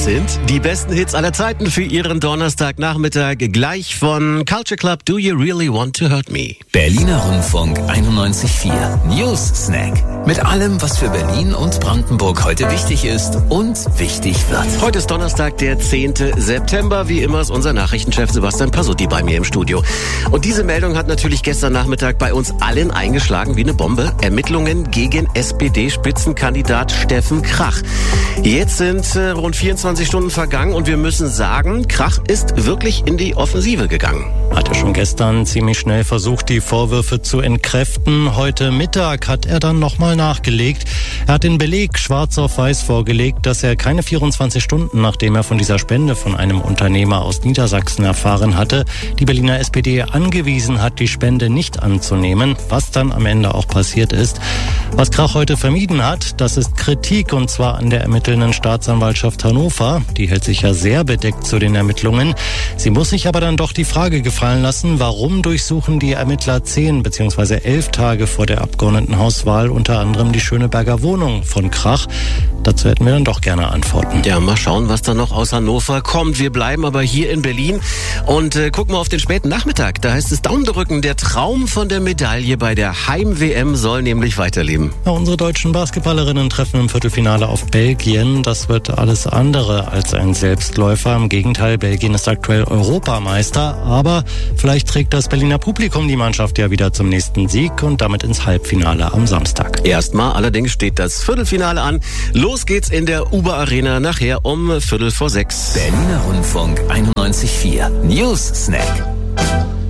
sind die besten Hits aller Zeiten für Ihren Donnerstagnachmittag. Gleich von Culture Club, Do You Really Want to Hurt Me? Berliner Rundfunk 91.4 News Snack. Mit allem, was für Berlin und Brandenburg heute wichtig ist und wichtig wird. Heute ist Donnerstag, der 10. September. Wie immer ist unser Nachrichtenchef Sebastian Pasutti bei mir im Studio. Und diese Meldung hat natürlich gestern Nachmittag bei uns allen eingeschlagen wie eine Bombe. Ermittlungen gegen SPD-Spitzenkandidat Steffen Krach. Jetzt sind rund 24 Stunden vergangen und wir müssen sagen, Krach ist wirklich in die Offensive gegangen. Hat er schon gestern ziemlich schnell versucht, die Vorwürfe zu entkräften. Heute Mittag hat er dann nochmal nachgelegt. Er hat den Beleg schwarz auf weiß vorgelegt, dass er keine 24 Stunden, nachdem er von dieser Spende von einem Unternehmer aus Niedersachsen erfahren hatte, die Berliner SPD angewiesen hat, die Spende nicht anzunehmen, was dann am Ende auch passiert ist. Was Krach heute vermieden hat, das ist Kritik, und zwar an der ermittelnden Staatsanwaltschaft Hannover. Die hält sich ja sehr bedeckt zu den Ermittlungen. Sie muss sich aber dann doch die Frage gefallen lassen, warum durchsuchen die Ermittler 10 bzw. 11 Tage vor der Abgeordnetenhauswahl unter anderem die Schöneberger Wohnung von Krach. Dazu hätten wir dann doch gerne Antworten. Ja, mal schauen, was da noch aus Hannover kommt. Wir bleiben aber hier in Berlin und gucken mal auf den späten Nachmittag. Da heißt es Daumen drücken, der Traum von der Medaille bei der Heim-WM soll nämlich weiterleben. Ja, unsere deutschen Basketballerinnen treffen im Viertelfinale auf Belgien. Das wird alles andere als ein Selbstläufer. Im Gegenteil, Belgien ist aktuell Europameister. Aber vielleicht trägt das Berliner Publikum die Mannschaft ja wieder zum nächsten Sieg und damit ins Halbfinale am Samstag. Erstmal allerdings steht das Viertelfinale an. Los geht's in der Uber Arena nachher um 5:45. Berliner Rundfunk 91.4 News Snack.